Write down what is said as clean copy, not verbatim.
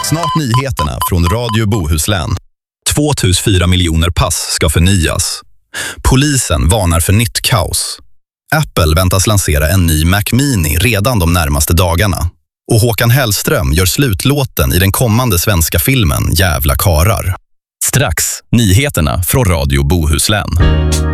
Snart nyheterna från Radio Bohuslän. 2004 miljoner pass ska förnyas. Polisen varnar för nytt kaos. Apple väntas lansera en ny Mac Mini redan de närmaste dagarna. Och Håkan Hellström gör slutlåten i den kommande svenska filmen Jävla karar. Strax, nyheterna från Radio Bohuslän.